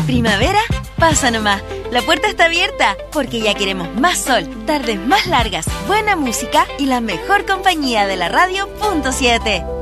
¿Primavera? Pasa nomás. La puerta está abierta porque ya queremos más sol, tardes más largas, buena música y la mejor compañía de la radio. Punto 7.